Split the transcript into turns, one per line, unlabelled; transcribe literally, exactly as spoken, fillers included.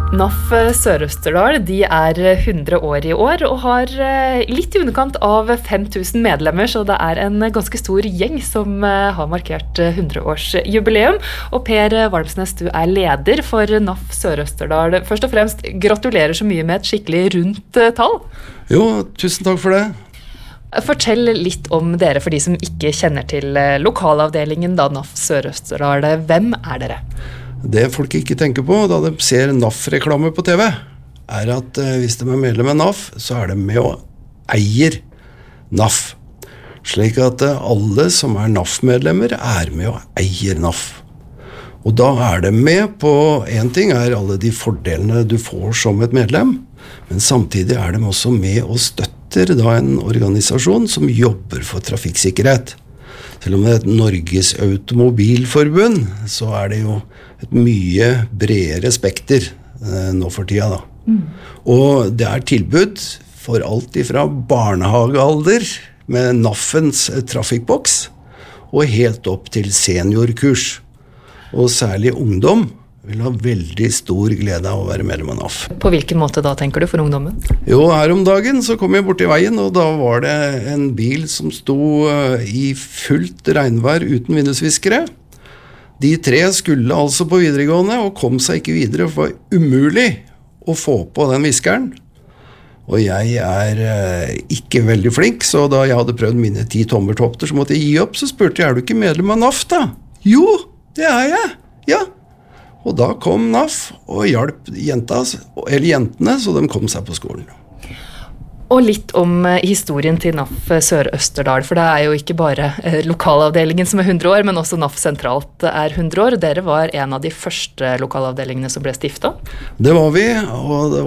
NAF Sør-Østerdal, de er hundre år i år og har litt i underkant av fem tusen medlemmer, så det er en ganske stor gjeng som har markert hundreårsjubileum. Og Per Valmsnes, du er leder for NAF Sør-Østerdal. Først og fremst, gratulerer så mye med et skikkelig rundt tall.
Jo, tusen takk for det.
Fortell litt om dere for de som ikke kjenner til lokalavdelingen da NAF Sør-Østerdal. Hvem er dere?
Det folk ikke tenker på da de ser NAF-reklame på T V, er at eh, hvis de er medlem av NAF, så er de med og eier NAF. Slik at eh, alle som er NAF-medlemmer er med og eier NAF. Og da er de med på, en ting er alle de fordelene du får som et medlem, men samtidig er de også med og støtter da en organisasjon som jobber for trafikksikkerhet. Selv om det er et Norges Automobilforbund, så er det jo et mye bredere spekter eh, nå for tida da. Mm. Og det er tilbud for alt ifra barnehagealder med NAFens trafikkboks og helt opp til seniorkurs. Og særlig ungdom vil ha veldig stor glede av å være medlem av NAF.
På hvilken måte da, tenker du, for ungdommen?
Jo, her om dagen så kom jeg bort i veien, og da var det en bil som sto i fullt regnvær uten vindusviskere. De tre skulle altså på videregående og kom seg ikke videre, for det var umulig å få på den viskeren. Og jeg er eh, ikke veldig flink, så da jeg hadde prøvd mine ti tommertopter, så måtte jeg gi opp. Så spurte jeg, er du ikke medlem av NAF da? Jo, det er jeg, ja. Og da kom NAF og hjalp jenta, eller jentene, så de kom seg på skolen.
Og litt om historien til NAF Sør-Østerdal, for det er jo ikke bare lokalavdelingen som er hundre år, men også NAF sentralt er hundre år. Dere var en av de første lokalavdelingene som ble stiftet.
Det var vi, og det